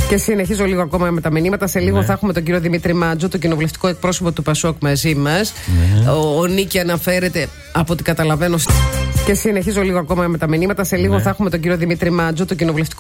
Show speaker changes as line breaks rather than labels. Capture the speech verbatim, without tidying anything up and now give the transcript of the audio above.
Και συνεχίζω λίγο ακόμα με τα μηνύματα. Σε λίγο ναι. θα έχουμε τον κύριο Δημήτρη Μάντζο, το κοινοβουλευτικό εκπρόσωπο του Πασόκ, μαζί μας. Ναι. Ο, ο Νίκη αναφέρεται, από ό,τι καταλαβαίνω. Και συνεχίζω λίγο ακόμα με τα μηνύματα. Σε λίγο ναι. θα έχουμε τον κύριο Δημήτρη Μάντζο, το κοινοβουλευτικό